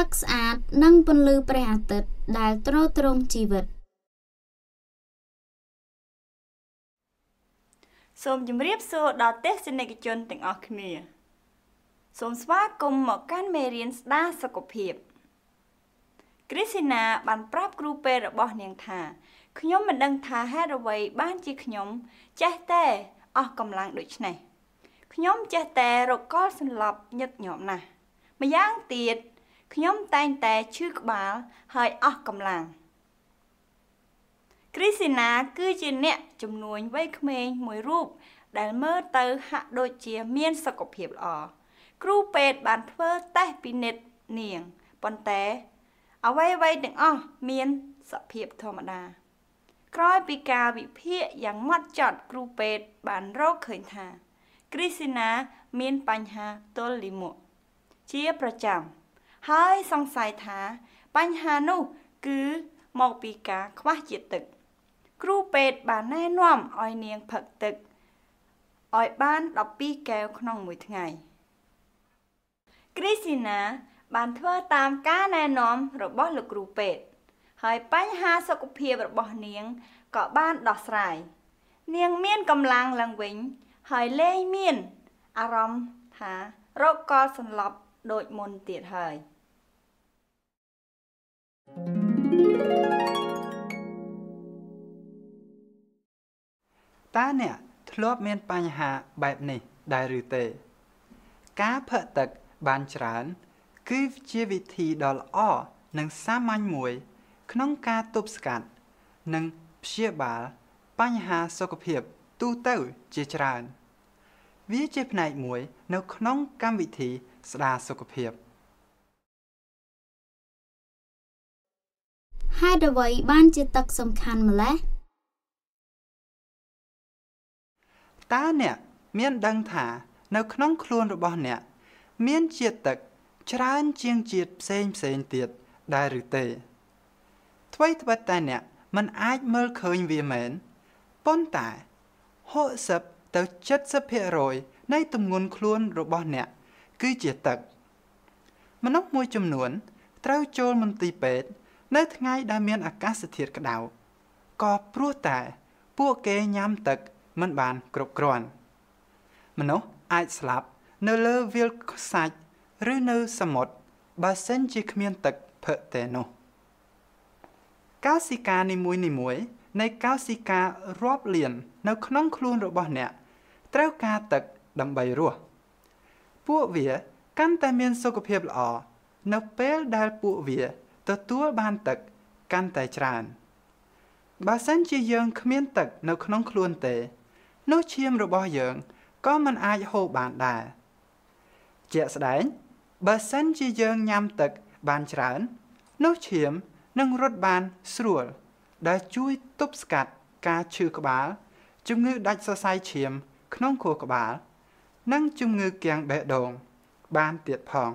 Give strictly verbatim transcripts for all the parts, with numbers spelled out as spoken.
ទឹកស្អាតនិងពន្លឺព្រះអាទិត្យដែលទ្រទ្រង់ជីវិតសូមជម្រាបសួរដល់ទស្សនិកជនទាំងអស់គ្នាសូមស្វាគមន៍មកកាន់មេរៀនស្ដារសុខភាពគ្រីស្ទីណាបានប្រាប់គ្រូពេទ្យរបស់នាងថាខ្ញុំមិនដឹងថាហេតុអ្វីបានជាខ្ញុំចេះតែអស់កម្លាំងដូចនេះខ្ញុំចេះតែរកកលសន្លប់ញឹកញាប់ណាស់ម្យ៉ាងទៀតខ្ញុំតែងតែឈឺក្បាលហើយអស់កម្លាំងគ្រីស្ទីណាគឺជាអ្នកជំនួញវ័យក្មេងមួយរូបដែលមើលទៅហាក់ដូចជាមានសុខភាពល្អគ្រូពេទ្យបានធ្វើតេស្តពិនិត្យនាងប៉ុន្តែអ្វីៗទាំងអស់មានសភាពធម្មតាក្រោយពីការវិភាគយ៉ាងម៉ត់ចត់គ្រូពេទ្យបានរកឃើញថាគ្រីស្ទីណាមានបញ្ហាទល់លាមកជាប្រចាំហើយសង្ស័យថាបញ្ហានោះគឺមកពីការខ្វះជាតិទឹកគ្រូពេទ្យបានណែនាំឲ្យនាងផឹកទឹកឲ្យបានដប់ពីរកែវក្នុងមួយថ្ងៃគ្រីស្ទីណាបានធ្វើតាមការណែនាំរបស់លោកគ្រូពេទ្យហើយបញ្ហាសុខភាពរបស់នាងក៏បានដោះស្រាយនាងមានកម្លាំងឡើងវិញហើយលែងមានអារម្មណ៍ថារោគកលសន្លប់ដូចមុនទៀតហើយតើអ្នកធ្លាប់មានបញ្ហាបែបនេះដែរឬទេការផឹកទឹកបានច្រើនគឺជាវិធីដ៏ល្អនិងសាមញ្ញមួយក្នុងការទប់ស្កាត់និងព្យាបាលបញ្ហាសុខភាពទូទៅជាច្រើនវាជាផ្នែកមួយនៅក្នុងកម្មវិធីស្ដារសុខភាពហេតុអ្វីបានជាទឹកសំខាន់ម្ល៉េះតើអ្នកមានដឹងថានៅក្នុងខ្លួនរបស់អ្នកមានជាតិទឹកច្រើនជាងជាតិផ្សេងផ្សេងទៀតដែរឬទេថ្មីត្បិតតែអ្នកមិនអាចមើលឃើញវាមែនប៉ុន្តែហូសិបទៅเจ็ดสิบភាគរយនៃទម្ងន់ខ្លួនរបស់អ្នកគឺជាទឹកមនុស្សមួយចំនួនត្រូវចូលមន្ទីរពេទ្យនៅថ្ងៃដែលមានអាកាសធាតុក្តៅក៏ព្រោះតែពួកគេញ៉ាំទឹកមិនបានគ្រប់គ្រាន់មនុស្សអាចស្លាប់នៅលើវាលខ្សាច់ឬនៅសមុទ្របើសិនជាគ្មានទឹកផឹកទេនោះកោសិកានីមួយៗនៃកោសិការាប់លាននៅក្នុងខ្លួនរបស់អ្នកត្រូវការទឹកដើម្បីរស់ពួកវាកាន់តែមានសុខភាពល្អនៅពេលដែលពួកវាទទួលបានទឹកកាន់តែច្រើនបើសិនជាយើងគ្មានទឹកនៅក្នុងខ្លួនទេនោះឈាមរបស់យើងក៏មិនអាចហូរបានដែរជាក់ស្ដែងបើសិនជាយើងញ៉ាំទឹកបានច្រើននោះឈាមនឹងរត់បានស្រួលដែលជួយទប់ស្កាត់ការឈឺក្បាលជំងឺដាច់សរសៃឈាមក្នុងខួរក្បាលនិងជំងឺគាំងបេះដូងបានទៀតផង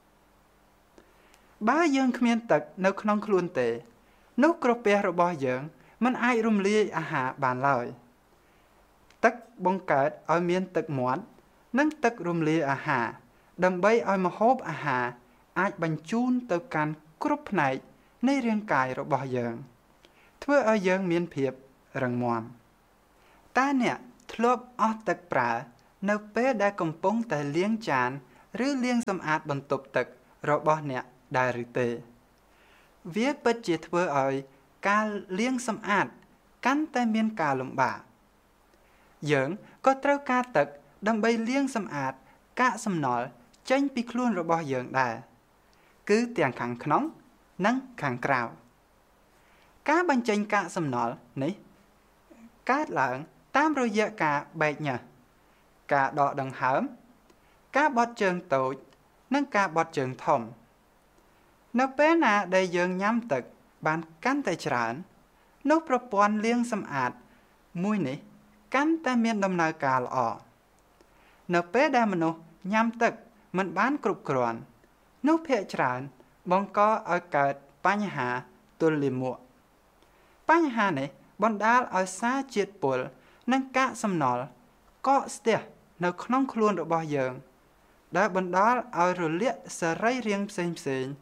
បើយើងគ្មានទឹកនៅក្នុងខ្លួនទេនោះក្រពះរបស់យើងមិនអាចរំលាយអាហារបានឡើយទឹកបង្កើតឲ្យមានទឹកមាត់និងទឹករំលាយអាហារដើម្បីឲ្យម្ហូបអាហារអាចបញ្ជូនទៅកាន់គ្រប់ផ្នែកនៃរាងកាយរបស់យើងធ្វើឲ្យយើងមានភាពរឹងមាំតើអ្នកធ្លាប់អស់ទឹកប្រើនៅពេលដែលកំពុងតែលាងចានឬលាងសម្អាតបន្ទប់ទឹករបស់អ្នកដែរឬទេវាពិតជាធ្វើឲ្យការលាងសម្អាតកាន់តែមានការលំបាកយើងក៏ត្រូវការទឹកដើម្បីលាងសម្អាតកាកសំណល់ចេញពីខ្លួនរបស់យើងដែរគឺទាំងខាងក្នុងនិងខាងក្រៅការបញ្ចេញកាកសំណល់នេះកើតឡើងតាមរយៈការបែកញើសការដកដង្ហើមការបត់ជើងតូចនិងការបត់ជើងធំនៅពេលណាដែលយើងញ៉ាំទឹកបានកាន់តែច្រើននោះប្រព័ន្ធលាងសម្អាតមួយនេះកាន់តែមានដំណើរការល្អនៅពេលដែលមនុស្សញ៉ាំទឹកមិនបានគ្រប់គ្រាន់នោះភាគច្រើនបង្កឲ្យកើតបញ្ហាទល់លាមកបញ្ហានេះបណ្ដាលឲ្យសារជាតិពុលនិងកាកសំណល់កកស្ទះនៅក្នុងខ្លួនរបស់យើងដែលបណ្ដាលឲ្យរលាកសរីរាង្គផ្សេងៗ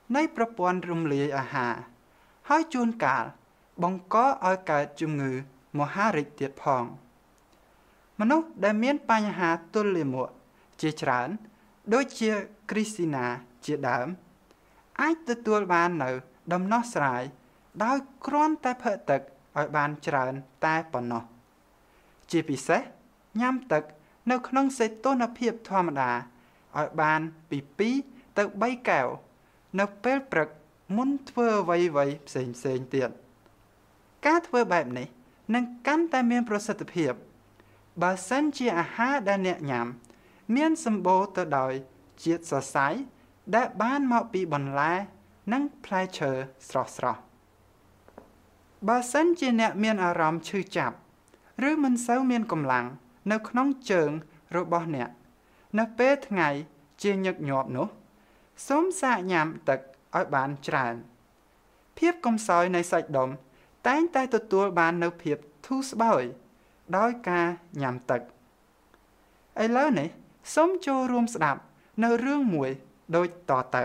នៃប្រព័ន្ធរំលាយអាហារហើយជួនកាលបង្កឲ្យកើតជំងឺមហារីកទៀតផងមនុស្សដែលមានបញ្ហាទល់លាមកជាច្រើនដូចជាគ្រីស្ទីណាជាដើមអាចទទួលបាននៅដំណោះស្រាយដោយគ្រាន់តែផឹកទឹកឲ្យបានច្រើនតែប៉ុណ្ណោះជាពិសេសញ៉ាំទឹកនៅក្នុងសីតុណ្ហភាពធម្មតាឲ្យបានពីពីរទៅបីកែវនៅពេលព្រឹកមុនធ្វើអ្វីៗផ្សេងផ្សេងទៀតការធ្វើបែបនេះនឹងកាន់តែមានប្រសិទ្ធភាពបើសិនជាអាហារដែលអ្នកញ៉ាំមានសម្បូរទៅដោយជាតិសរសៃដែលបានមកពីបន្លែនិងផ្លែឈើស្រស់ៗបើសិនជាអ្នកមានអារម្មណ៍ឈឺចាប់ឬមិនសូវមានកម្លាំងនៅក្នុងជើងរបស់អ្នកនៅពេលថ្ងៃជាញឹកញាប់នោះសូមសាកញ៉ាំទឹកឲ្យបានច្រើនភាពកំសោយនៃសាច់ដុំតែងតែទទួលបាននូវភាពធូរស្បើយដោយការញ៉ាំទឹកឥឡូវនេះសូមចូលរួមស្ដាប់នៅរឿងមួយដូចតទៅ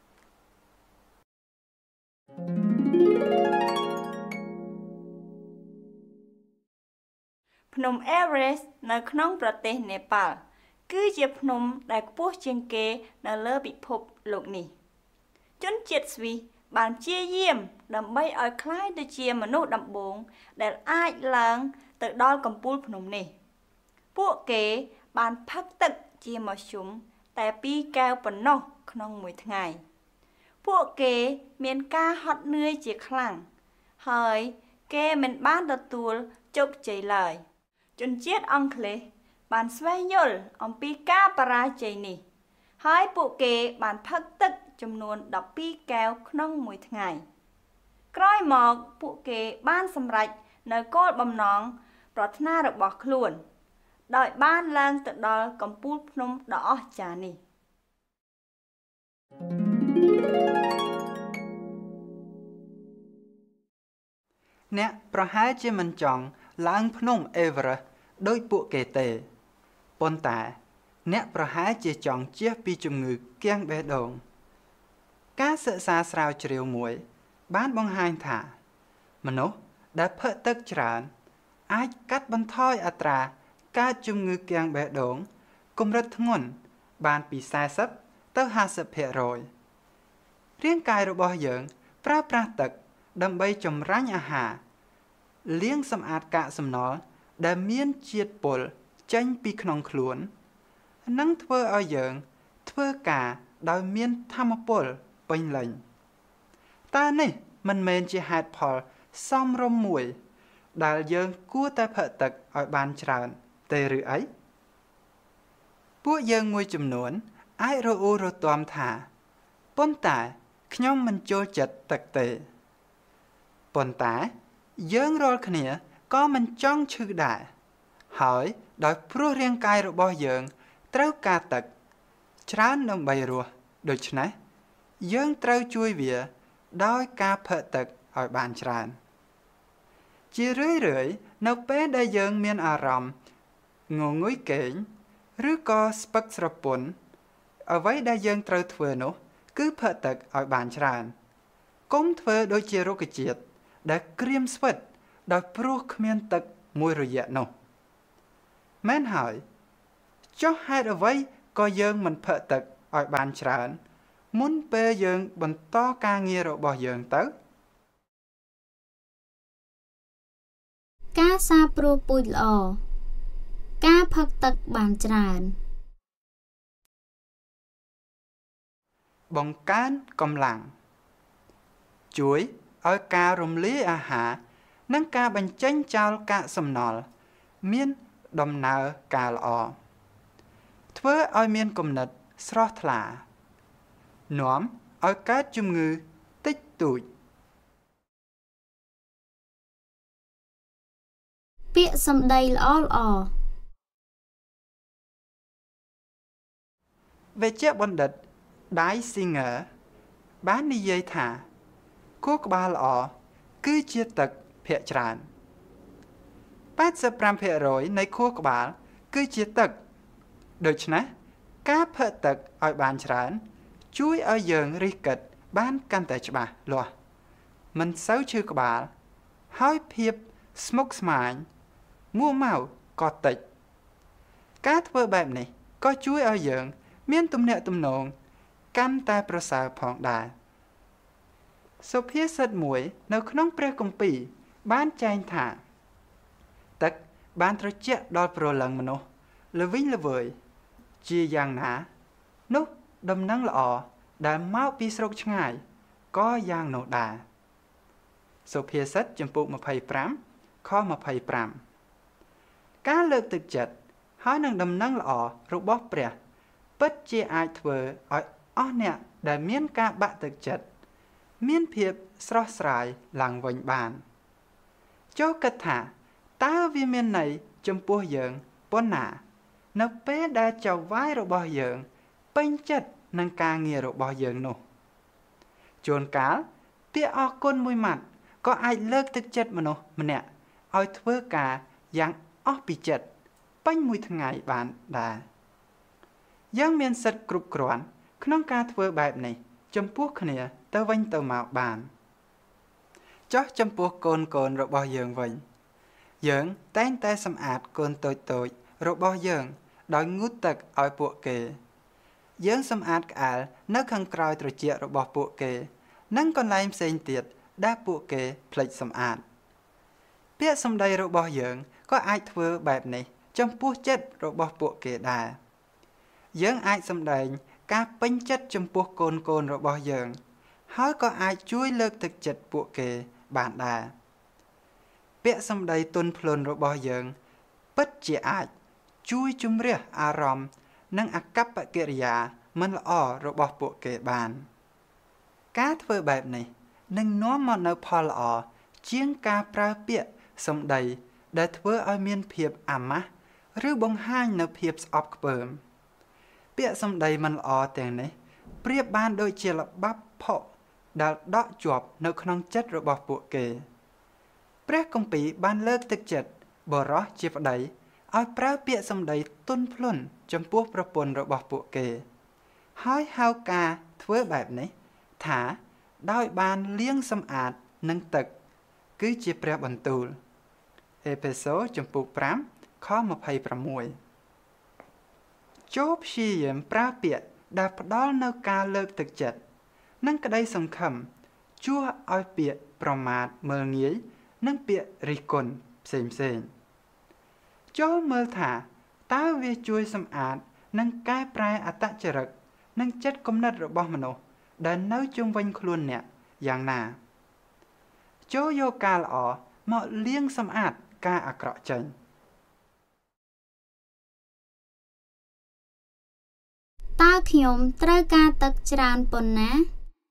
ភ្នំ Everest នៅក្នុងប្រទេសនេប៉ាល់គឺជាភ្នំដែលខ្ពស់ជាងគេនៅលើពិភពលោកនេះជនជាតិស្វីសបានព្យាយាមដើម្បីឲ្យក្លាយទៅជាមនុស្សដំបូងដែលអាចឡើងទៅដល់កំពូលភ្នំនេះពួកគេបានផឹកទឹកជាមធ្យមតែពីរកែវប៉ុណ្ណោះក្នុងមួយថ្ងៃពួកគេមានការហត់នឿយជាខ្លាំងហើយគេមិនបានទទួលជោគជ័យឡើយជនជាតិអង់គ្លេសបានស្វែងយល់អំពីការបរាជ័យនេះហើយពួកគេបានផឹកទឹកចំនួនដប់ពីរកែវក្នុងមួយថ្ងៃក្រោយមកពួកគេបានសម្រេចនៅគោលបំណងប្រាថ្នារបស់ខ្លួនដោយបានឡើងទៅដល់កំពូលភ្នំដ៏អស្ចារ្យនេះអ្នកប្រហែលជាមិនចង់ឡើងភ្នំ Everest ដោយពួកគេទេប៉ុន្តែអ្នកប្រហែលជាចង់ជៀសពីជំងឺគាំងបេះដូងការសិក្សាស្រាវជ្រាវមួយបានបង្ហាញថាមនុស្សដែលផឹកទឹកច្រើនអាចកាត់បន្ថយអត្រាកើតជំងឺគាំងបេះដូងកម្រិតធ្ងន់បានពីសែសិបទៅហាសិបភាគរយរាងកាយរបស់យើងប្រើប្រាស់ទឹកដើម្បីចម្រាញ់អាហារលាងសម្អាតកាកសំណល់ដែលមានជាតិពុលចេញពីក្នុងខ្លួននិងធ្វើឲ្យយើងធ្វើការដោយមានថាមពលពេញលេញតើនេះមិនមែនជាហេតុផលសមរម្យមួយដែលយើងគួរតែផឹកទឹកឲ្យបានច្រើនទេឬអីពួកយើងមួយចំនួនអាចរអ៊ូរទាំថាប៉ុន្តែខ្ញុំមិនចូលចិត្តទឹកទេប៉ុន្តែយើងរាល់គ្នាក៏មិនចង់ឈឺដែរហើយដោយព្រោះរាងកាយរបស់យើងត្រូវការទឹកច្រើនដើម្បីរស់ដូច្នេះយើងត្រូវជួយវាដោយការផឹកទឹកឲ្យបានច្រើនជារឿយៗនៅពេលដែលយើងមានអារម្មណ៍ងងុយគេងឬក៏ស្ពឹកស្រពន់អ្វីដែលយើងត្រូវធ្វើនោះគឺផឹកទឹកឲ្យបានច្រើនកុំធ្វើដូចជារុក្ខជាតិដែលក្រៀមស្វិតដោយព្រោះគ្មានទឹកមួយរយៈនោះមែនហើយចុះហេតុអ្វីក៏យើងមិនផឹកទឹកឲ្យបានច្រើនមុនពេលយើងបន្តការងាររបស់យើងទៅការសាបព្រោះពូជល្អការផឹកទឹកបានច្រើនបង្កើនកម្លាំងជួយឲ្យការរំលាយអាហារនិងការបញ្ចេញចោលកាកសំណល់មានដំណើរការល្អធ្វើឲ្យមានគំនិតស្រស់ថ្លានាំឲ្យកើតជំងឺតិចតួចពាក្យសម្ដីល្អល្អវេជ្ជបណ្ឌិត Dai Singer បាននិយាយថាខួរក្បាលល្អគឺជាទឹកភាគច្រើនប៉ែតសិបប្រាំភាគរយនៃខួរក្បាលគឺជាទឹកដូច្នេះការផឹកទឹកឲ្យបានច្រើនជួយឲ្យយើងរិះគិតបានកាន់តែច្បាស់លាស់មិនសូវឈឺក្បាលហើយភាពស្មុគស្មាញមួម៉ៅក៏តិចការធ្វើបែបនេះក៏ជួយឲ្យយើងមានទំនាក់ទំនងកាន់តែប្រសើរផងដែរសុភាសិតមួយនៅក្នុងព្រះគម្ពីរបានចែងថាទឹកបានត្រជាក់ដល់ព្រលឹងមនុស្សល្វីងល្វើយជាយ៉ាងណានោះដំណឹងល្អដែលមកពីស្រុកឆ្ងាយក៏យ៉ាងនោះដែរសុភាសិតចំពុកម្ភៃប្រាំខម្ភៃប្រាំការលើកទឹកចិត្តហើយនឹងដំណឹងល្អរបស់ព្រះពិតជាអាចធ្វើឲ្យអស់អ្នកដែលមានការបាក់ទឹកចិត្តមានភាពស្រស់ស្រាយឡើងវិញបានចូលគិតថាតើវាមានន័យចំពោះយើងប៉ុណ្ណានៅពេលដែលចៅហ្វាយរបស់យើងពេញចិត្តនឹងការងាររបស់យើងនោះជួនកាលពាក្យអរគុណមួយម៉ាត់ក៏អាចលើកទឹកចិត្តមនុស្សម្នាក់ឲ្យធ្វើការយ៉ាងអស់ពីចិត្តពេញមួយថ្ងៃបានដែរយើងមានសិទ្ធិគ្រប់គ្រាន់ក្នុងការធ្វើបែបនេះចំពោះគ្នាទៅវិញទៅមកបានចុះចំពោះកូនកូនរបស់យើងវិញយើងតែងតែសម្អាតកូនតូចតូចរបស់យើងដោយងូតទឹកឲ្យពួកគេយើងសម្អាតក្អែលនៅខាងក្រោយត្រចៀករបស់ពួកគេនិងកន្លែងផ្សេងទៀតដែលពួកគេភ្លេចសម្អាតពាក្យសម្ដីរបស់យើងក៏អាចធ្វើបែបនេះចំពោះចិត្តរបស់ពួកគេដែរយើងអាចសម្ដែងការពេញចិត្តចំពោះកូនកូនរបស់យើងហើយក៏អាចជួយលើកទឹកចិត្តពួកគេបានដែរពាក្យសម្ដីទន់ភ្លន់របស់យើងពិតជាអាចជួយជំរះអារម្មណ៍និងអកប្បកិរិយាមិនល្អរបស់ពួកគេបានការធ្វើបែបនេះនឹងនាំមកនូវផលល្អជាងការប្រើពាក្យសម្ដីដែលធ្វើឲ្យមានភាពអាម៉ាស់ឬបង្ហាញនូវភាពស្អប់ខ្ពើមពាក្យសម្ដីមិនល្អទាំងនេះប្រៀបបានដូចជាល្បាប់ផុដែលដក់ជាប់នៅក្នុងចិត្តរបស់ពួកគេព្រះគម្ពីរបានលើកទឹកចិត្តបរិសុទ្ធជាប្តីឲ្យប្រើពាក្យសម្ដីទន់ភ្លន់ចំពោះប្រពន្ធរបស់ពួកគេហើយហៅការធ្វើបែបនេះថាដោយបានលាងសម្អាតនឹងទឹកគឺជាព្រះបន្ទូលអេផេសូចំពុកប្រាំខម្ភៃប្រាំមួយចូលព្យាយាមប្រើពាក្យដែលផ្ដល់នូវការលើកទឹកចិត្តនិងក្តីសង្ឃឹមជួសឲ្យពាក្យប្រមាថមើលងាយនិងពាក្យរិះគន់ផ្សេងផ្សេងចូលមើលថាតើវាជួយសម្អាតនិងកែប្រែអត្តចរិតនិងចិត្តគំនិតរបស់មនុស្សដែលនៅជុំវិញខ្លួនអ្នកយ៉ាងណាចូលយកការល្អមកលាងសម្អាតការអាក្រក់ចេញតើខ្ញុំត្រូវការទឹកច្រើនប៉ុណ្ណា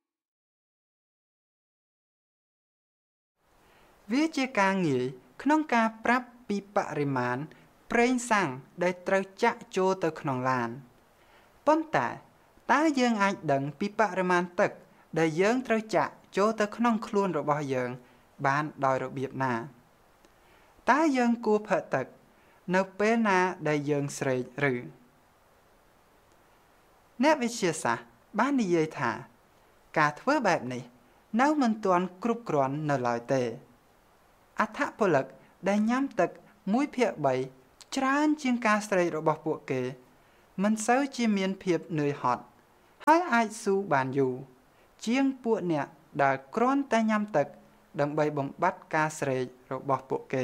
វាជាការងាយក្នុងការប្រាប់ពីបរិមាណប្រេងសាំងដែលត្រូវចាក់ចូលទៅក្នុងឡានប៉ុន្តែតើយើងអាចដឹងពីបរិមាណទឹកដែលយើងត្រូវចាក់ចូលទៅក្នុងខ្លួនរបស់យើងបានដោយរបៀបណាតើយើងគួរផឹកទឹកនៅពេលណាដែលយើងស្រេកឬអ្នកវិទ្យាសាស្ត្របាននិយាយថាការធ្វើបែបនេះនៅមិនទាន់គ្រប់គ្រាន់នៅឡើយទេអត្ថពលិកដែលញ៉ាំទឹកមួយភាគបីច្រើនជាងការស្រេករបស់ពួកគេមិនសូវជាមានភាពនឿយហត់ហើយអាចស៊ូបានយូរជាងពួកអ្នកដែលគ្រាន់តែញ៉ាំទឹកដើម្បីបំបត្តិការស្រេករបស់ពួកគេ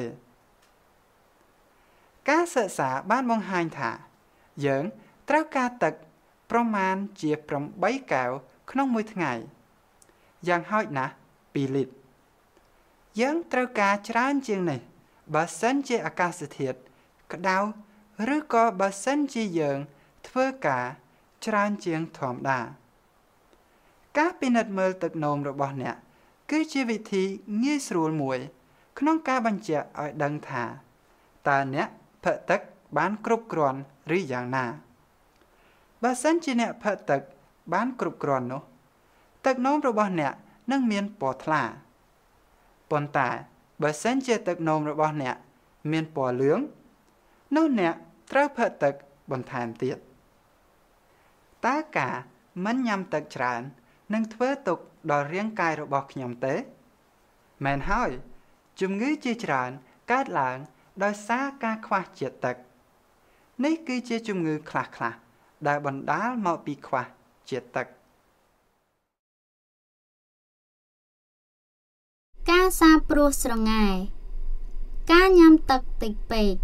ការសិក្សាបានបង្ហាញថាយើងត្រូវការទឹកប្រមាណជាប្រាំបីកែវក្នុងមួយថ្ងៃយ៉ាងហោចណាស់ពីរលីត្រយើងត្រូវការច្រើនជាងនេះបើសិនជាអាកាសធាតុក្តៅឬក៏បើសិនជាយើងធ្វើការច្រើនជាងធម្មតាការពិនិត្យមើលទឹកនោមរបស់អ្នកគឺជាវិធីងាយស្រួលមួយក្នុងការបញ្ជាក់ឲ្យដឹងថាតើអ្នកផឹកទឹកបានគ្រប់គ្រាន់ឬយ៉ាងណាបើសិនជាអ្នកផឹកទឹកបានគ្រប់គ្រាន់នោះទឹកនោមរបស់អ្នកនឹងមានពណ៌ថ្លាប៉ុន្តែបើសិនជាទឹកនោមរបស់អ្នកមានពណ៌លឿងនោះអ្នកត្រូវផឹកទឹកបន្ថែមទៀតតើការមិនញ៉ាំទឹកច្រើននឹងធ្វើទុក្ខដល់រាងកាយរបស់ខ្ញុំទេមែនហើយជំងឺជាច្រើនកើតឡើងដោយសារការខ្វះជាតិទឹកនេះគឺជាជំងឺខ្លះៗដែលបណ្ដាលមកពីខ្វះជាតិទឹកការសាបព្រោះស្រងាយការញ៉ាំទឹកតិចពេក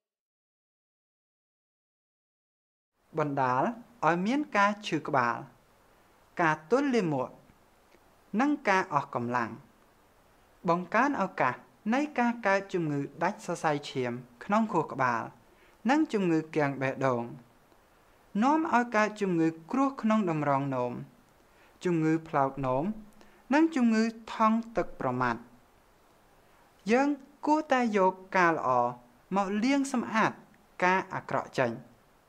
បណ្ដាលឲ្យមានការឈឺក្បាលការទល់លាមកនិងការអស់កម្លាំងបង្កើនឱកាសនៃការកើតជំងឺដាច់សរសៃឈាមក្នុងខួរក្បាលនិងជំងឺគាំងបេះដូងនាំឲ្យកើតជំងឺគ្រោះក្នុងតម្រងនោមជំងឺផ្លោកនោមនិងជំងឺថង់ទឹកប្រមាត់យើងគួរតែយកការល្អមកលាងសម្អាតការអាក្រក់ចេញ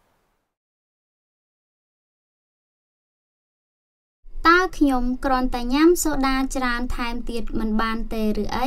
តើខ្ញុំគ្រាន់តែញ៉ាំសូដាច្រើនថែមទៀតមិនបានទេឬអី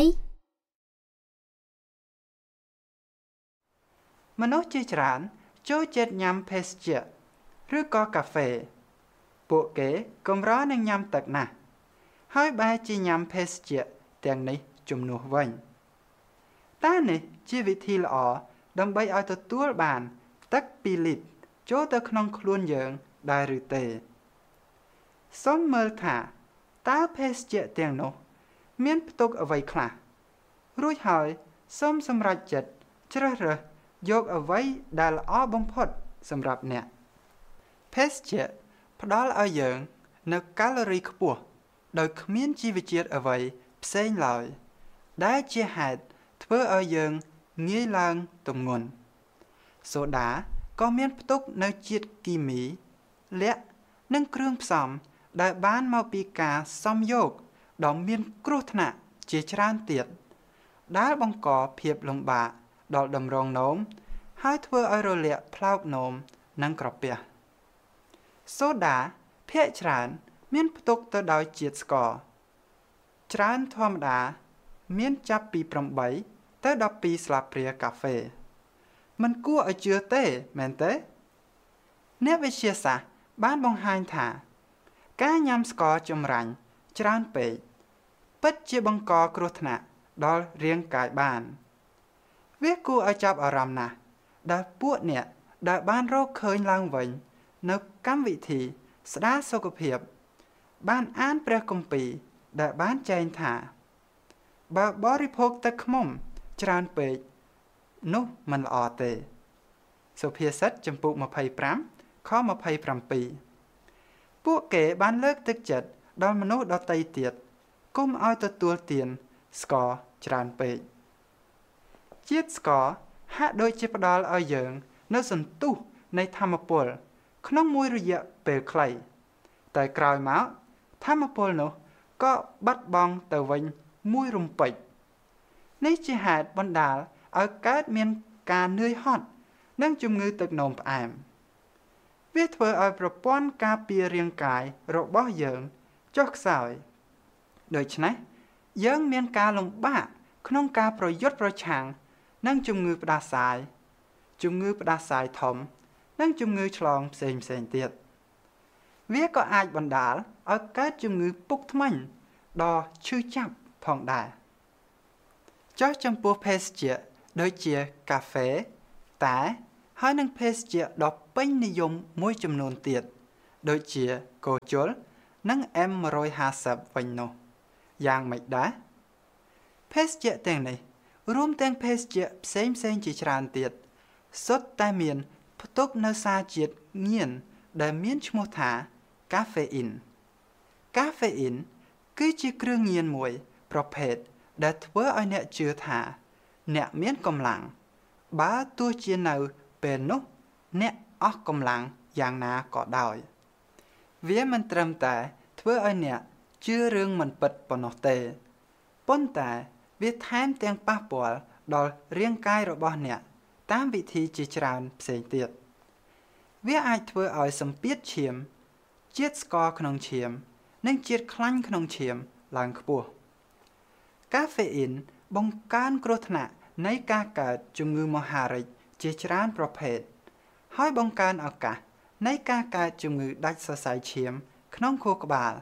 មនុស្សជាច្រើនចូលចិត្តញ៉ាំភេសជ្ជៈឬក៏កាហ្វេពួកគេកម្រនឹងញ៉ាំទឹកណាស់ហើយបែរជាញ៉ាំភេសជ្ជៈទាំងនេះជំនួសវិញតើនេះជាវិធីល្អដើម្បីឲ្យទទួលបានទឹកពីរលីត្រចូលទៅក្នុងខ្លួនយើងដែរឬទេសូមមើលថាតើភេសជ្ជៈទាំងនោះមានផ្ទុកអ្វីខ្លះរួចហើយសូមសម្រេចចិត្តជ្រើសរើសយកអ្វីដែលល្អបំផុតសម្រាប់អ្នកភេសជ្ជៈផ្ដល់ឲ្យយើងនូវកាឡូរីខ្ពស់ដោយគ្មានជីវជាតិអ្វីផ្សេងឡើយដែលជាហេតុធ្វើឲ្យយើងងាយឡើងទម្ងន់សូដាក៏មានផ្ទុកនូវជាតិគីមីលក្ខនិងគ្រឿងផ្សំដែលបានមកពីការសំយោគដ៏មានគ្រោះថ្នាក់ជាច្រើនទៀតដែលបង្កភាពលំបាកដល់តម្រងនោមហើយធ្វើឲ្យរលាកផ្លោកនោមនិងក្រពះសូដាភាគច្រើនមានផ្ទុកទៅដោយជាតិស្ករច្រើនធម្មតាមានចាប់ពីប្រាំបីទៅដប់ពីរស្លាបព្រាកាហ្វេมันគួរឲ្យជឿទេមែនទេអ្នកវិទ្យាសាស្ត្របានបង្ហាញថាការញ៉ាំស្ករចម្រាញ់ច្រើនពេកពិតជាបង្កគ្រោះថ្នាក់ដល់រាងកាយបានវាគួរឲ្យចាប់អារម្មណ៍ណាស់ដែលពួកអ្នកដែលបានរកឃើញឡើងវិញនៅកម្មវិធីស្ដារសុខភាពបានអានព្រះគម្ពីរដែលបានចែងថាបើបរិភោគទឹកឃ្មុំច្រើនពេកនោះមិនល្អទេសុភាសិតចំពុកម្ភៃប្រាំខម្ភៃប្រាំពីរពួកគេបានលើកទឹកចិត្តដល់មនុស្សដទៃទៀតកុំឲ្យទទួលទានស្ករច្រើនពេកជាតិស្ករហាក់ដូចជាផ្ដល់ឲ្យយើងនូវសន្ទុះនៃថាមពលក្នុងមួយរយៈពេលខ្លីតែក្រោយមកថាមពលនោះក៏បាត់បង់ទៅវិញមួយរំពេចនេះជាហេតុបណ្ដាលឲ្យកើតមានការនឿយហត់និងជំងឺទឹកនោមផ្អែមវាធ្វើឲ្យប្រព័ន្ធការពាររាងកាយរបស់យើងចុះខ្សោយដូច្នេះយើងមានការលំបាកក្នុងការប្រយុទ្ធប្រឆាំងនឹងជំងឺផ្ដាសាយជំងឺផ្ដាសាយធំនិងជំងឺឆ្លងផ្សេងផ្សេងទៀតវាក៏អាចបណ្ដាលឲ្យកើតជំងឺពុកធ្មេញដ៏ឈឺចាប់ផងដែរចុះចំពោះភេសជ្ជៈដូចជាកាហ្វេតែហើយនឹងភេសជ្ជៈដ៏ពេញនិយមមួយចំនួនទៀតដូចជាកូជុលនិង អេម một trăm hai mươi វិញនោះយ៉ាងម៉េចដែរភេសជ្ជៈទាំងនេះរួមទាំងភេសជ្ជៈផ្សេងផ្សេងជាច្រើនទៀតសុទ្ធតែមានផ្ទុកនូវសារជាតិញៀនដែលមានឈ្មោះថាកាហ្វេអ៊ីនកាហ្វេអ៊ីនគឺជាគ្រឿងញៀនមួយប្រភេទដែលធ្វើឲ្យអ្នកជឿថាអ្នកមានកម្លាំងបើទោះជានៅពេលនោះអ្នកអស់កម្លាំងយ៉ាងណាក៏ដោយវាមិនត្រឹមតែធ្វើឲ្យអ្នកជឿរឿងមិនពិតប៉ុណ្ណោះទេប៉ុន្តែវាថែមទាំងប៉ះពាល់ដល់រាងកាយរបស់អ្នកតាមវិធីជាច្រើនផ្សេងទៀតវាអាចធ្វើឲ្យសម្ពាធឈាមជាតិស្ករក្នុងឈាមនិងជាតិខ្លាញ់ក្នុងឈាមឡើងខ្ពស់កាហ្វេអ៊ីនបង្កើនគ្រោះថ្នាក់នៃការកើតជំងឺមហារីកជាច្រើនប្រភេទហើយបង្កើនឱកាសនៃការកើតជំងឺដាច់សរសៃឈាមក្នុងខួរក្បាល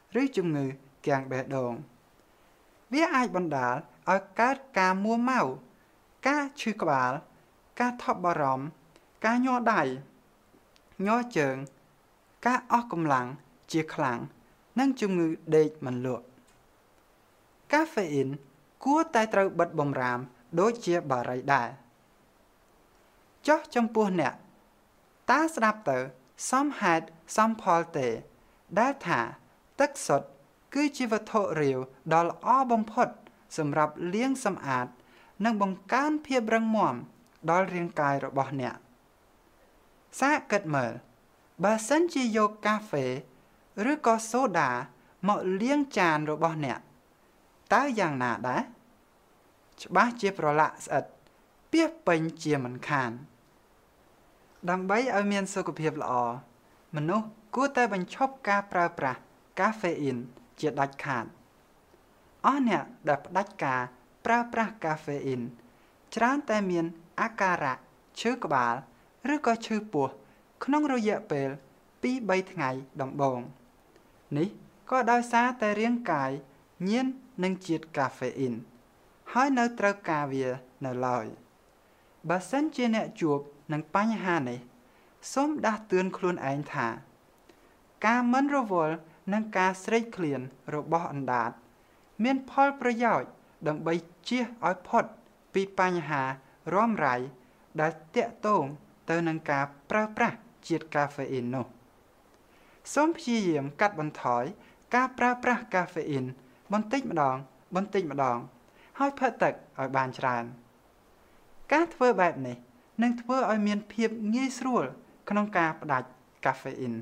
ឬជំងឺគាំងបេះដូងវាអាចបណ្ដាលឲ្យកើតការមួម៉ៅការឈឺក្បាលការថប់បារម្ភការញ័រដៃញ័រជើងការអស់កម្លាំងជាខ្លាំងនិងជំងឺដេកមិនលក់កាហ្វេអ៊ីនគួរតែត្រូវបិទបំរាមដូចជាបារីដែរចុះចំពោះអ្នកតើស្ដាប់ទៅសមហេតុសមផលទេដែលថាទឹកសុទ្ធគឺជាវត្ថុរាវដ៏ល្អបំផុតសម្រាប់លាងសម្អាតនិងបង្កើនភាពរឹងមាំដល់រាងកាយរបស់អ្នកសាកគិតមើលបើសិនជាយកកាហ្វេឬក៏សូដាមកលាងចានរបស់អ្នកតើយ៉ាងណាដែរច្បាស់ជាប្រឡាក់ស្អិតពាសពេញជាមិនខានដើម្បីឲ្យមានសុខភាពល្អមនុស្សគួរតែបញ្ឈប់ការប្រើប្រាស់កាហ្វេអ៊ីនជាដាច់ខាតអស់អ្នកដែលផ្ដាច់ការប្រើប្រាស់កាហ្វេអ៊ីនច្រើនតែមានអាការៈឈឺក្បាលឬក៏ឈឺពោះក្នុងរយៈពេលពីរបីថ្ងៃដំបូងនេះក៏ដោយសារតែរាងកាយញៀននឹងជាតិកាហ្វេអ៊ីនហើយនៅត្រូវការវានៅឡើយបើសិនជាអ្នកជួបនឹងបញ្ហានេះសូមដាស់តឿនខ្លួនឯងថាការមិនរវល់និងការស្រេកឃ្លានរបស់អណ្ដាតមានផលប្រយោជន៍ដើម្បីជៀសឲ្យផុតពីបញ្ហារ៉ាំរ៉ៃដែលទាក់ទងទៅនឹងការប្រើប្រាស់ជាតិកាហ្វេអ៊ីននោះសូមព្យាយាមកាត់បន្ថយការប្រើប្រាស់កាហ្វេអ៊ីនបន្តិចម្ដងបន្តិចម្ដងហើយផឹកទឹកឲ្យបានច្រើនការធ្វើបែបនេះនឹងធ្វើឲ្យមានភាពងាយស្រួលក្នុងការផ្ដាច់កាហ្វេអ៊ីន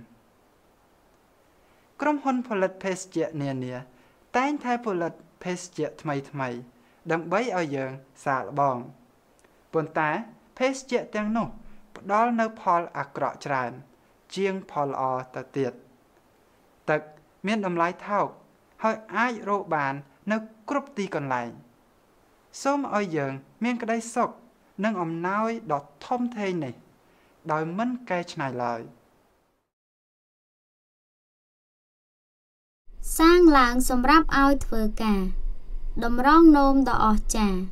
ក្រុមហ៊ុនផលិតភេសជ្ជៈនានាតែងតែផលិតភេសជ្ជៈថ្មីថ្មីដើម្បីឲ្យយើងសាកល្បងប៉ុន្តែភេសជ្ជៈទាំងនោះផ្ដល់នូវផលអាក្រក់ច្រើនជាងផលល្អទៅទៀតទឹកមានតម្លៃថោកហើយអាចរកបាននៅគ្រប់ទីកន្លែងសូមឲ្យយើងមានក្តីសុខនិងអំណោយដ៏ធំធេងនេះដោយមិនកែច្នៃឡើយសាងឡើងសម្រាប់ឲ្យធ្វើការតម្រង់នោមដ៏អស្ចារ្យ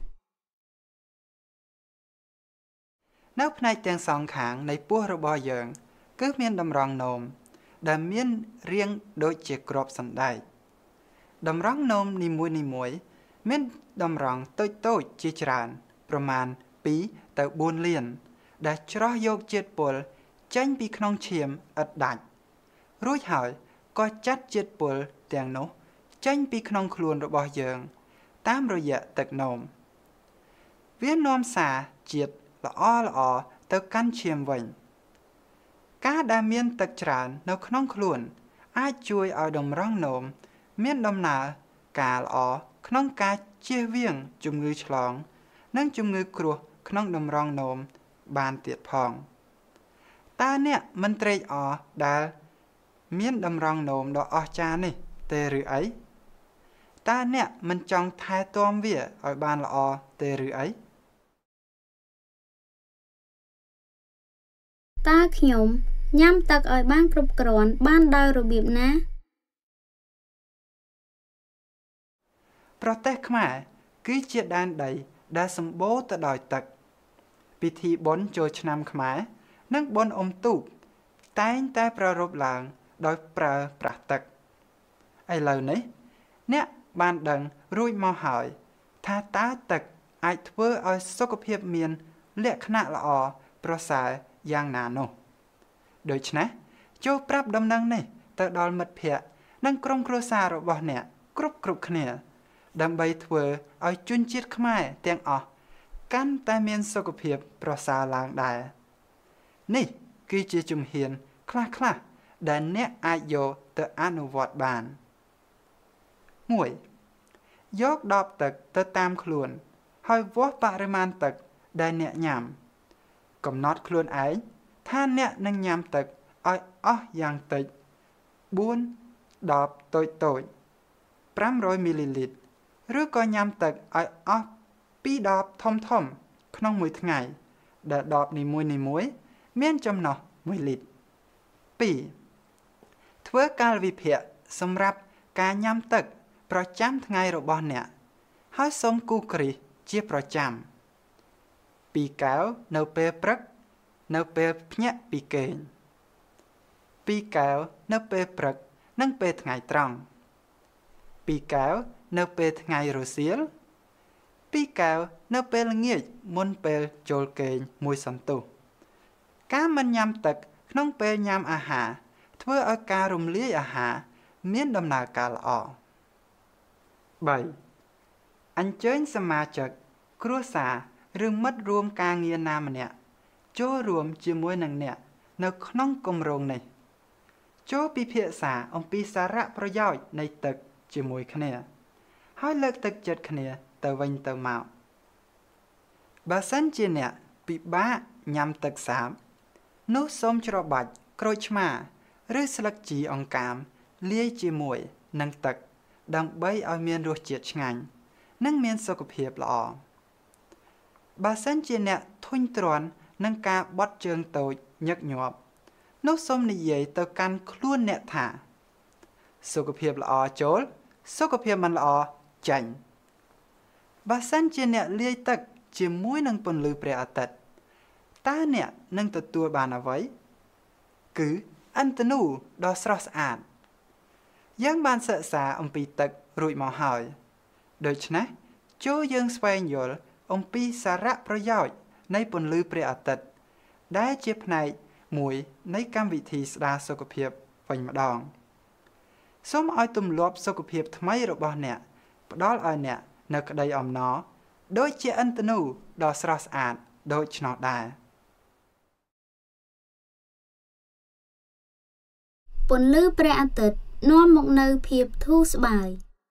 នៅផ្នែកទាំងសងខាងនៃពោះរបស់យើងគឺមានតម្រង់នោមដែលមានរាងដូចជាគ្រាប់សណ្ដែកតម្រង់នោមនីមួយនីមួយមានតម្រង់តូចតូចជាច្រើនប្រមាណពីរទៅបួនលានដែលច្រោះយកជាតិពុលចេញពីក្នុងឈាមឥតដាច់រួចហើយក៏ចាត់ជាតិពុលទាំងនោះចេញពីក្នុងខ្លួនរបស់យើងតាមរយៈទឹកនោមវានាំសារជាតិល្អល្អទៅកាន់ឈាមវិញការដែលមានទឹកច្រើននៅក្នុងខ្លួនអាចជួយឲ្យតម្រង់នោមមានដំណើរការល្អក្នុងការជៀសវាងជំងឺឆ្លងនិងជំងឺគ្រោះក្នុងតម្រង់នោមបានទៀតផងតើអ្នកមិនត្រេកអរដែលមានតម្រង់នោមដ៏អស្ចារ្យនេះទេឬអីតើអ្នកមិនចង់ថែទាំវាឲ្យបានល្អទេឬអីតើខ្ញុំញ៉ាំទឹកឲ្យបានគ្រប់គ្រាន់បានដោយរបៀបណាប្រទេសខ្មែរគឺជាដែនដីដែលសម្បូរទៅដោយទឹកពិធីបុណ្យចូលឆ្នាំខ្មែរនិងបុណ្យអុំទូកតែងតែប្រារព្ធឡើងដោយប្រើប្រាស់ទឹកឥឡូវនេះអ្នកបានដឹងរួចមកហើយថាតើទឹកអាចធ្វើឲ្យសុខភាពមានលក្ខណៈល្អប្រសើរយ៉ាងណានោះដូច្នេះចូលប្រាប់ដំណឹងនេះទៅដល់មិត្តភ័ក្តិនិងក្រុមគ្រួសាររបស់អ្នកគ្រប់គ្រប់គ្នាដើម្បីធ្វើឲ្យជនជាតិខ្មែរទាំងអស់កាន់តែមានសុខភាពប្រសើរឡើងដែរនេះគឺជាជំហានខ្លះៗដែលអ្នកអាចយកទៅអនុវត្តបានមួយយកដបទឹកទៅតាមខ្លួនហើយវាស់បរិមាណទឹកដែលអ្នកញ៉ាំកំណត់ខ្លួនឯងថាអ្នកនឹងញ៉ាំទឹកឲ្យអស់យ៉ាងតិចបួនដបតូចតូចប្រាំរយមីលីលីត្រឬក៏ញ៉ាំទឹកឲ្យអស់ពីរដបធំធំក្នុងមួយថ្ងៃដែលដបនីមួយនីមួយមានចំណុះមួយលីត្រពីរធ្វើកាលវិភាគសម្រាប់ការញ៉ាំទឹកប្រចាំថ្ងៃរបស់អ្នកហើយសូមគូគ្រីស្ទជាប្រចាំពីរកែវនៅពេលព្រឹកនៅពេលភ្ញាក់ពីគេងពីរកែវនៅពេលព្រឹកនិងពេលថ្ងៃត្រង់ពីរកែវនៅពេលថ្ងៃរសៀលពីរកែវនៅពេលល្ងាចមុនពេលចូលគេងមួយសន្ទុះការមិនញ៉ាំទឹកក្នុងពេលញ៉ាំអាហារធ្វើឲ្យការរំលាយអាហារមានដំណើរការល្អបីអញ្ជើញសមាជិកគ្រួសារឬមិត្តរួមការងារណាម្នាក់ចូលរួមជាមួយនឹងអ្នកនៅក្នុងគម្រោងនេះចូលពិភាក្សាអំពីសារៈប្រយោជន៍នៃទឹកជាមួយគ្នាហើយលើកទឹកចិត្តគ្នាទៅវិញទៅមកបើសិនជាអ្នកពិបាកញ៉ាំទឹកសាបនោះសូមច្របាច់ក្រូចឆ្មាឬស្លឹកជីអង្កាមលាយជាមួយនឹងទឹកដើម្បីឲ្យមានរសជាតិឆ្ងាញ់និងមានសុខភាពល្អបើសិនជាអ្នកធុញទ្រាន់នឹងការបត់ជើងតូចញឹកញាប់នោះសូមនិយាយទៅកាន់ខ្លួនអ្នកថាសុខភាពល្អចូលសុខភាពមិនល្អចេញបើសិនជាអ្នកលាយទឹកជាមួយនឹងពន្លឺព្រះអាទិត្យតើអ្នកនឹងទទួលបានអ្វីគឺឥន្ធនូដ៏ស្រស់ស្អាតយើងបានសិក្សាអំពីទឹករួចមកហើយដូច្នេះចូលយើងស្វែងយល់អំពីសារៈប្រយោជន៍នៃពន្លឺព្រះអាទិត្យដែលជាផ្នែកមួយនៃកម្មវិធីស្ដារសុខភាពវិញម្ដងសូមឲ្យទម្លាប់សុខភាពថ្មីរបស់អ្នកផ្ដល់ឲ្យអ្នកនៅក្តីអំណរដូចជាឥន្ធនូដ៏ស្រស់ស្អាតដូច្នោះដែរពន្លឺព្រះអាទិត្យនាំមកនូវភាពធូរស្បើយ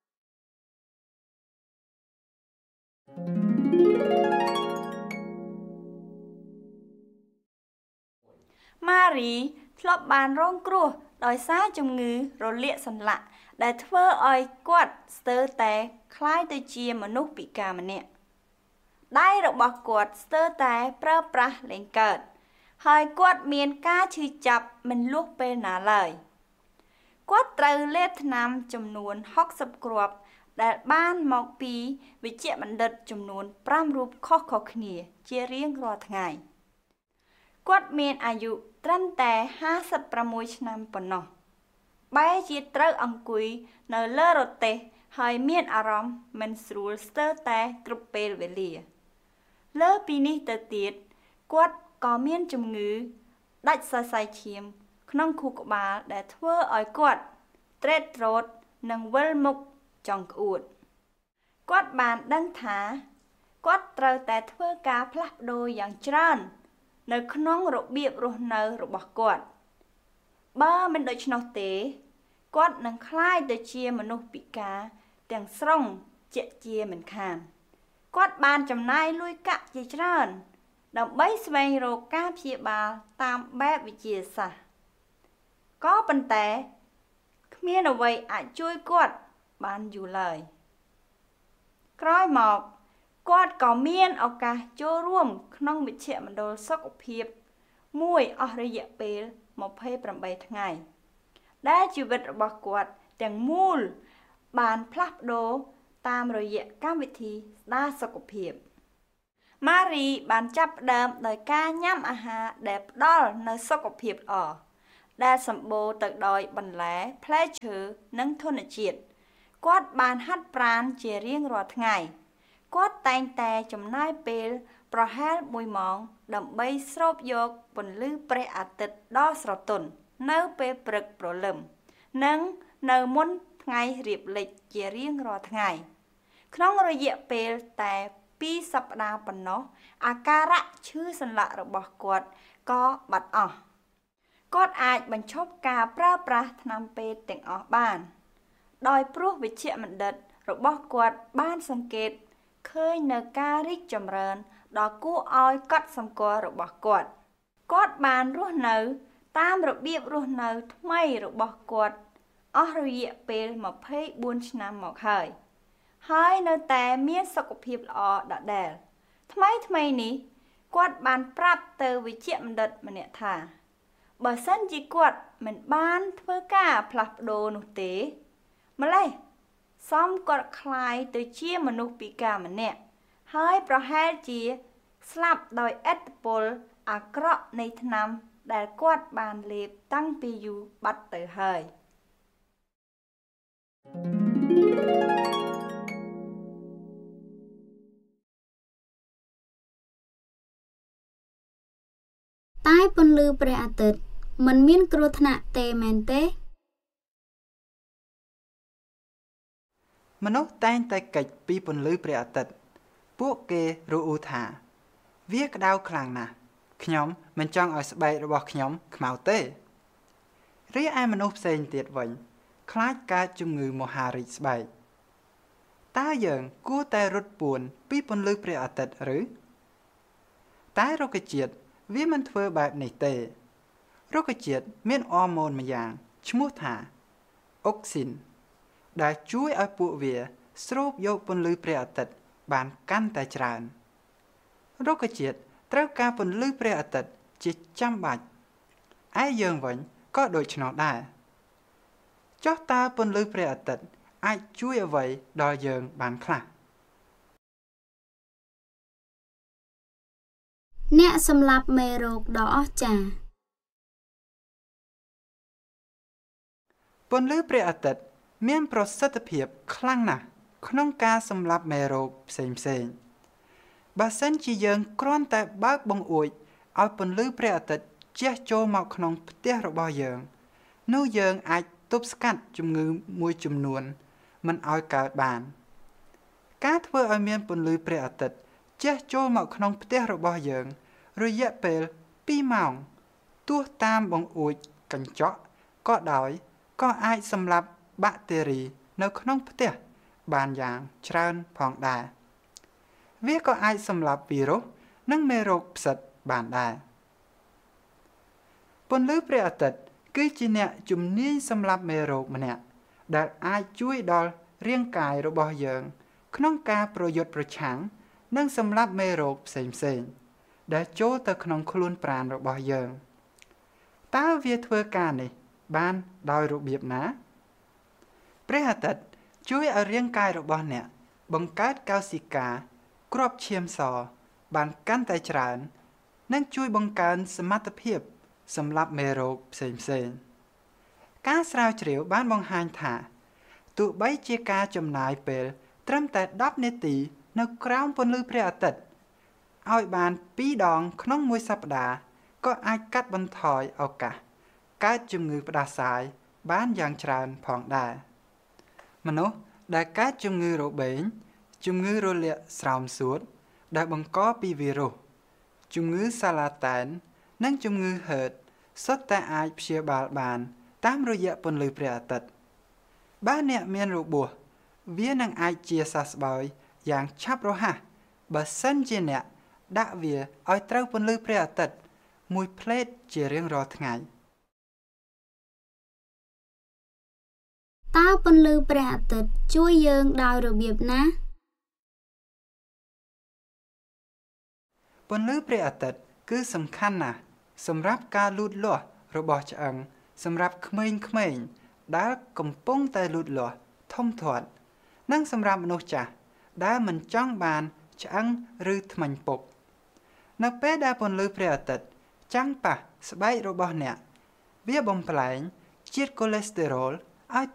ម៉ារីធ្លាប់បានរងគ្រោះដោយសារជំងឺរលាកសន្លាក់ដែលធ្វើឲ្យគាត់ស្ទើរតែคล้ายទៅជាមនុស្សពិការម្នាក់ដៃរបស់គាត់ស្ទើរតែប្រើប្រាស់លែងកើតហើយគាត់មានការឈឺចាប់មិនលួសពេលណាឡើយគាត់ត្រូវលេបថ្នាំចំនួនហុកសិបគ្រាប់ដែលបានមកពីវេជ្ជបណ្ឌិតចំនួនប្រាំរូបខុសៗគ្នាជារៀងរាល់ថ្ងៃគាត់មានអាយុត្រឹមតែហាសិបប្រាំមួយឆ្នាំប៉ុណ្ណោះបែរជាត្រូវអង្គុយនៅលើរទេះហើយមានអារម្មណ៍មិនស្រួលស្ទើរតែគ្រប់ពេលវេលាលើពីនេះទៅទៀតគាត់ក៏មានជំងឺដាច់សរសៃឈាមក្នុងខួរក្បាលដែលធ្វើឲ្យគាត់ត្រេកត្រោតនិងវិលមុខចង់ក្អួតគាត់បានដឹងថាគាត់ត្រូវតែធ្វើការផ្លាស់ប្ដូរយ៉ាងច្រើននៅក្នុងរបៀបរស់នៅរបស់គាត់បើមិនដូច្នោះទេគាត់នឹងក្លាយទៅជាមនុស្សពិការទាំងស្រុងជាជាមិនខានគាត់បានចំណាយលុយកាក់ជាច្រើនដើម្បីស្វែងរកការព្យាបាលតាមបែបវិទ្យាសាស្ត្រក៏ប៉ុន្តែគ្មានអ្វីអាចជួយគាត់បានយូរឡើយក្រោយមកគាត់ក៏មានឱកាសចូលរួមក្នុងវិជ្ជមណ្ឌលសុខភាពមួយអស់រយៈពេលម្ភៃប្រាំបីថ្ងៃដែលជីវិតរបស់គាត់ទាំងមូលបានផ្លាស់ប្ដូរតាមរយៈកម្មវិធីស្ដារសុខភាពម៉ារីបានចាប់ផ្ដើមដោយការញ៉ាំអាហារដែលផ្ដល់នូវសុខភាពល្អដែលសម្បូរទៅដោយបន្លែផ្លែឈើនិងធនជាតិគាត់បានហាត់ប្រាណជារៀងរាល់ថ្ងៃគាត់តែងតែចំណាយពេលប្រហែលមួយម៉ោងដើម្បីស្រូបយកពន្លឺព្រះអាទិត្យដ៏ស្រទន់នៅពេលព្រឹកព្រលឹមនិងនៅមុនថ្ងៃរៀបលិចជារៀងរាល់ថ្ងៃក្នុងរយៈពេលតែពីរសប្តាហ៍ប៉ុណ្ណោះអាការៈឈឺសន្លាក់របស់គាត់ក៏បាត់អស់គាត់អាចបញ្ឈប់ការប្រើប្រាស់ថ្នាំពេទ្យទាំងអស់បានដោយព្រោះវេជ្ជបណ្ឌិតរបស់គាត់បានសង្កេតឃើញនៅការរីកចម្រើនដ៏គួរឲ្យកត់សម្គាល់របស់គាត់គាត់បានរស់នៅតាមរបៀបរស់នៅថ្មីរបស់គាត់អស់រយៈពេលម្ភៃបួនឆ្នាំមកហើយហើយនៅតែមានសុខភាពល្អដដែលថ្មីថ្មីនេះគាត់បានប្រាប់ទៅវេជ្ជបណ្ឌិតម្នាក់ថាបើសិនជាគាត់មិនបានធ្វើការផ្លាស់ប្ដូរនោះទេម្លេះសំគាត់คล้ายទៅជាមនុស្សពិការម្នាក់ហើយប្រហែលជាស្លាប់ដោយឥទ្ធិពលអាក្រក់នៃថ្នាំដែលគាត់បានលេបតាំងពីយូរបាត់ទៅហើយតែពន្លឺព្រះអាទិត្យមិនមានគ្រោះថ្នាក់ទេមែនទេមនុស្សតែងតែកិច្ចពីពន្លឺព្រះអាទិត្យពួកគេរអ៊ូថាវាក្តៅខ្លាំងណាស់ខ្ញុំមិនចង់ឲ្យស្បែករបស់ខ្ញុំខ្មៅទេរីឯមនុស្សផ្សេងទៀតវិញខ្លាចកើតជំងឺមហារីកស្បែកតើយើងគួរតែរត់ពួនពីពន្លឺព្រះអាទិត្យឬតែរុក្ខជាតិវាមិនធ្វើបែបនេះទេរុក្ខជាតិមានអរម៉ូនម្យ៉ាងឈ្មោះថាអុកស៊ីនដែលជួយឲ្យពួកវាស្រូបយកពន្លឺព្រះអាទិត្យបានកាន់តែច្រើនរុក្ខជាតិត្រូវការពន្លឺព្រះអាទិត្យជាចាំបាច់ឯយើងវិញក៏ដូច្នោះដែរចុះតើពន្លឺព្រះអាទិត្យអាចជួយអ្វីដល់យើងបានខ្លះអ្នកសម្លាប់មេរោគដ៏អស្ចារ្យពន្លឺព្រះអាទិត្យមានប្រសិទ្ធភាពខ្លាំងណាស់ក្នុងការសម្លាប់មេរោគផ្សេងផ្សេងបើសិនជាយើងគ្រាន់តែបើកបង្អួចឲ្យពន្លឺព្រះអាទិត្យជះចូលមកក្នុងផ្ទះរបស់យើងនោះយើងអាចទប់ស្កាត់ជំងឺមួយចំនួនមិនឲ្យកើតបានការធ្វើឲ្យមានពន្លឺព្រះអាទិត្យជះចូលមកក្នុងផ្ទះរបស់យើងរយៈពេលពីរម៉ោងទោះតាមបង្អួចកញ្ចក់ក៏ដោយក៏អាចសម្លាប់បាក់តេរីនៅក្នុងផ្ទះបានយ៉ាងច្រើនផងដែរវាក៏អាចសម្លាប់វីរុសនិងមេរោគផ្សិតបានដែរពន្លឺព្រះអាទិត្យគឺជាអ្នកជំនាញសម្លាប់មេរោគម្នាក់ដែលអាចជួយដល់រាងកាយរបស់យើងក្នុងការប្រយុទ្ធប្រឆាំងនិងសម្លាប់មេរោគផ្សេងផ្សេងដែលចូលទៅក្នុងខ្លួនប្រាណរបស់យើងតើវាធ្វើការនេះបានដោយរបៀបណាព្រះអាទិត្យជួយឲ្យរាងកាយរបស់អ្នកបង្កើតកោសិកាគ្រាប់ឈាមសបានកាន់តែច្រើននិងជួយបង្កើនសមត្ថភាពសម្រាប់មេរោគផ្សេងផ្សេងការស្រាវជ្រាវបានបង្ហាញថាទោះបីជាការចំណាយពេលត្រឹមតែដប់នាទីនៅក្រោមពន្លឺព្រះអាទិត្យឲ្យបានពីរដងក្នុងមួយសប្តាហ៍ក៏អាចកាត់បន្ថយឱកាសកើតជំងឺផ្ដាសាយបានយ៉ាងច្រើនផងដែរមនុស្សដែលកើតជំងឺរបេងជំងឺរលាកស្រោមសួតដែលបង្កពីវីរុសជំងឺសាឡាតែននិងជំងឺហឺតសុទ្ធតែអាចព្យាបាលបានតាមរយៈពន្លឺព្រះអាទិត្យបើអ្នកមានរបួសវានឹងអាចជាសះស្បើយយ៉ាងឆាប់រហ័សបើសិនជាអ្នកដាក់វាឲ្យត្រូវពន្លឺព្រះអាទិត្យមួយភ្លែតជារៀងរាល់ថ្ងៃតើពន្លឺព្រះអាទិត្យជួយយើងដោយរបៀបណាពន្លឺព្រះអាទិត្យគឺសំខាន់ណាស់សម្រាប់ការលូតលាស់របស់ឆ្អឹងសម្រាប់ក្មេងៗដែលកំពុងតែលូតលាស់ធំធាត់និងសម្រាប់មនុស្សចាស់ដែលមិនចង់បានឆ្អឹងឬធ្មេញពុកនៅពេលដែលពន្លឺព្រះអាទិត្យចាំងប៉ះស្បែករបស់អ្នកវាបំប្លែងជាតិកូលេស្តេរ៉ុល